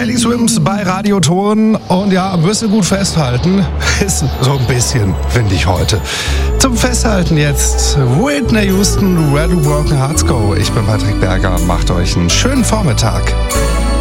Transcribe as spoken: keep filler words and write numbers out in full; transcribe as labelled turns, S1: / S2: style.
S1: Teddy Swims bei Radioton. Und ja, müsst ihr gut festhalten. Ist so ein bisschen, finde ich heute. Zum Festhalten jetzt Whitney Houston, Where Do Broken Hearts Go. Ich bin Patrick Berger. Macht euch einen schönen Vormittag.